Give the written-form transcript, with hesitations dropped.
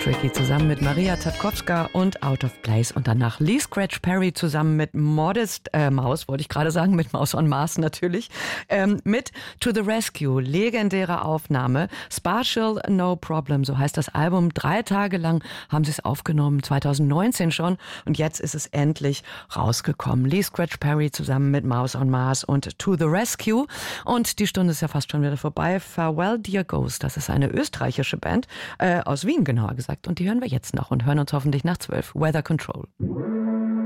Tricky zusammen mit Maria Zatkowska und Out of Place. Und danach Lee Scratch Perry zusammen mit Modest Mouse, wollte ich gerade sagen, mit Mouse on Mars natürlich, mit To the Rescue, legendäre Aufnahme. Spatial No Problem, so heißt das Album. 3 Tage lang haben sie es aufgenommen, 2019 schon. Und jetzt ist es endlich rausgekommen. Lee Scratch Perry zusammen mit Mouse on Mars und To the Rescue. Und die Stunde ist ja fast schon wieder vorbei. Farewell Dear Ghost, das ist eine österreichische Band, aus Wien genauer gesagt. Und die hören wir jetzt noch und hören uns hoffentlich nach 12. Weather Control.